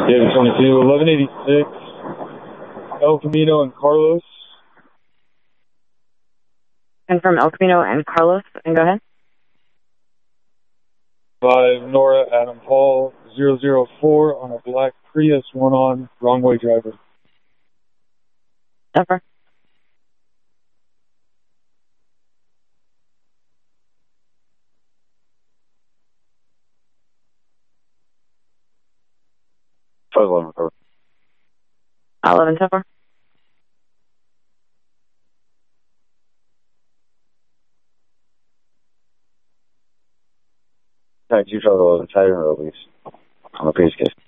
David 22, 1186, El Camino and Carlos. Confirm El Camino and Carlos, and go ahead. 5 Nora Adam Paul 004 on a black Prius, one on, wrong way driver. Over. Recover. 11 so far. Tag 2 Charlie 11, Titan release on the police case.